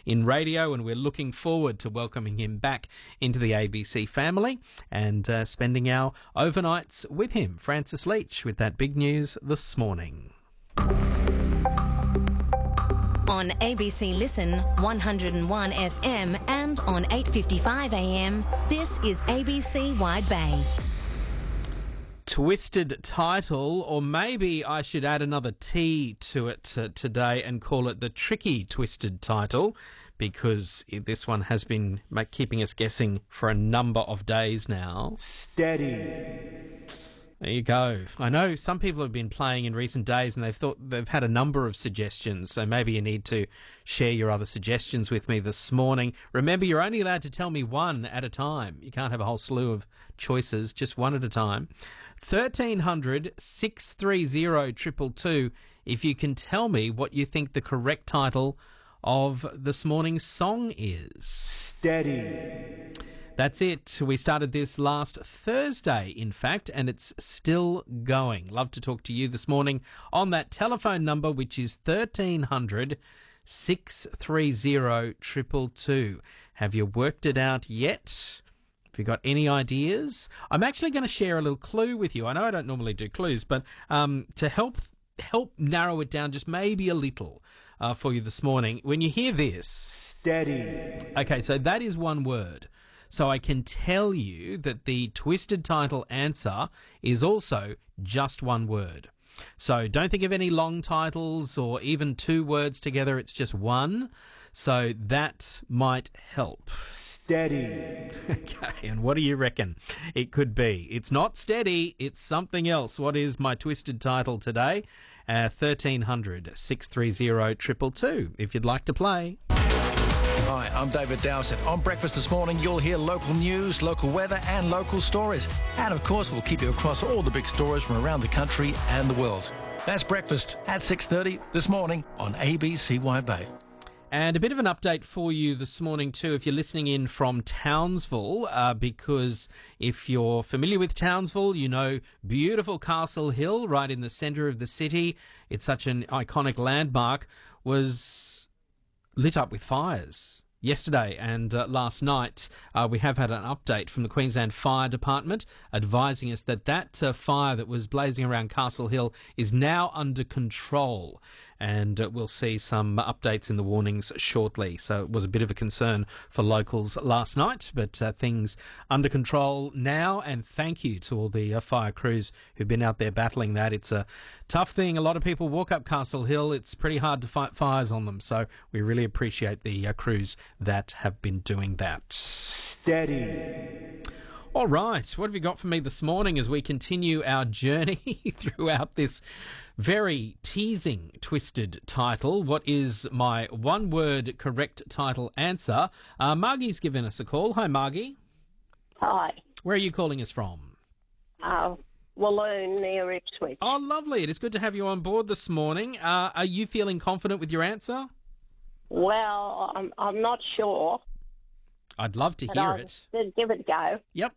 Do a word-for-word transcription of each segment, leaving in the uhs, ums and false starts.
in radio, and we're looking forward to welcoming him back into the A B C family and uh, spending our overnights with him. Francis Leach with that big news this morning. On A B C Listen, one oh one F M and on eight fifty-five A M, this is A B C Wide Bay. Twisted title, or maybe I should add another T to it uh, today and call it the tricky twisted title, because this one has been keeping us guessing for a number of days now. Steady. There you go. I know some people have been playing in recent days and they've thought they've had a number of suggestions, so maybe you need to share your other suggestions with me this morning. Remember, you're only allowed to tell me one at a time. You can't have a whole slew of choices, just one at a time. thirteen hundred, six three zero, two two two if you can tell me what you think the correct title of this morning's song is. Steady. That's it. We started this last Thursday, in fact, and it's still going. Love to talk to you this morning on that telephone number, which is thirteen hundred, six three zero, two two two. Have you worked it out yet? Have you got any ideas? I'm actually going to share a little clue with you. I know I don't normally do clues, but um, to help help narrow it down just maybe a little uh, for you this morning, when you hear this... Steady. Okay, so that is one word. So I can tell you that the twisted title answer is also just one word. So don't think of any long titles or even two words together. It's just one. So that might help. Steady. Okay, and what do you reckon it could be? It's not steady. It's something else. What is my twisted title today? Uh, thirteen hundred, six three zero, two two two if you'd like to play. Hi, I'm David Dowsett. On Breakfast this morning, you'll hear local news, local weather and local stories. And of course, we'll keep you across all the big stories from around the country and the world. That's Breakfast at six thirty this morning on A B C Wide Bay. And a bit of an update for you this morning too, if you're listening in from Townsville, uh, because if you're familiar with Townsville, you know beautiful Castle Hill right in the centre of the city. It's such an iconic landmark, was lit up with fires yesterday and uh, last night. Uh, we have had an update from the Queensland Fire Department advising us that that uh, fire that was blazing around Castle Hill is now under control, and uh, we'll see some updates in the warnings shortly. So it was a bit of a concern for locals last night, but uh, things under control now, and thank you to all the uh, fire crews who've been out there battling that. It's a tough thing. A lot of people walk up Castle Hill. It's pretty hard to fight fires on them, so we really appreciate the uh, crews that have been doing that. Steady. All right, what have you got for me this morning as we continue our journey throughout this very teasing, twisted title? What is my one-word correct title answer? Uh, Margie's given us a call. Hi, Margie. Hi. Where are you calling us from? Uh, Walloon near Ipswich. Oh, lovely. It is good to have you on board this morning. Uh, are you feeling confident with your answer? Well, I'm, I'm not sure. I'd love to but hear I'll it. just give it a go. Yep.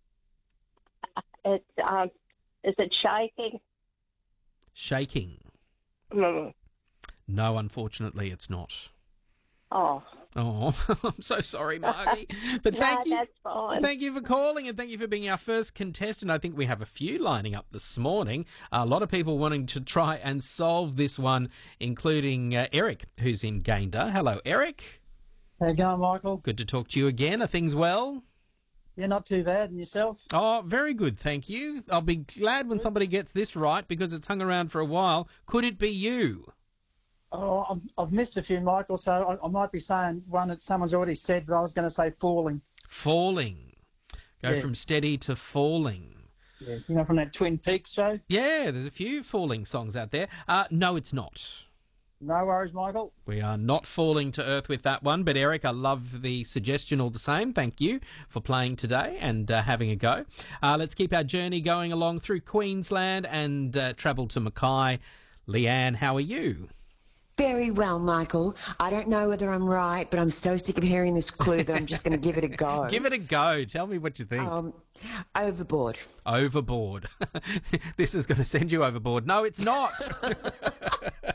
It, um, is it shaking? Shaking. Mm. No, unfortunately, it's not. Oh. Oh, I'm so sorry, Margie. But thank no, you. that's fine. Thank you for calling, and thank you for being our first contestant. I think we have a few lining up this morning. A lot of people wanting to try and solve this one, including uh, Eric, who's in Gayndah. Hello, Eric. How you going, Michael? Good to talk to you again. Are things well? Yeah, not too bad. And yourself? Oh, very good, thank you. I'll be glad when somebody gets this right because it's hung around for a while. Could it be you? Oh, I've, I've missed a few, Michael, so I, I might be saying one that someone's already said, but I was going to say falling. Falling. Go Yes. from steady to falling. Yeah, you know, from that Twin Peaks show? Yeah, there's a few falling songs out there. Uh, no, it's not. No worries, Michael. We are not falling to earth with that one, but Eric, I love the suggestion all the same. Thank you for playing today and uh, having a go. Uh, let's keep our journey going along through Queensland and uh, travel to Mackay. Leanne, how are you? Very well, Michael. I don't know whether I'm right, but I'm so sick of hearing this clue that I'm just going to give it a go. Give it a go. Tell me what you think. Um, overboard. Overboard. This is going to send you overboard. No, it's not.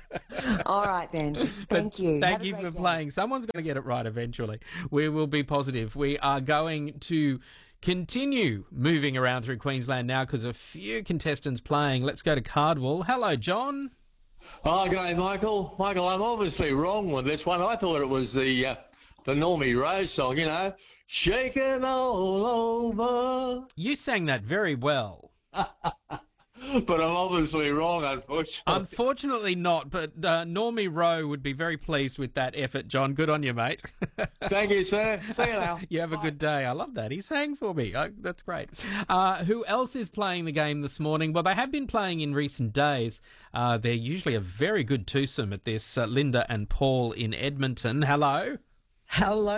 All right then. Thank you. Thank Have a you great for day. playing. Someone's going to get it right eventually. We will be positive. We are going to continue moving around through Queensland now because a few contestants playing. Let's go to Cardwell. Hello, John. Oh, g'day, Michael. Michael, I'm obviously wrong with this one. I thought it was the uh, the Normie Rose song, you know, shaking all over. You sang that very well. But I'm obviously wrong, unfortunately. Unfortunately not, but uh, Normie Rowe would be very pleased with that effort, John. Good on you, mate. Thank you, sir. See you now. You have a good day. I love that. He sang for me. Oh, that's great. Uh, who else is playing the game this morning? Well, they have been playing in recent days. Uh, they're usually a very good twosome at this. Uh, Linda and Paul in Edmonton. Hello. Hello.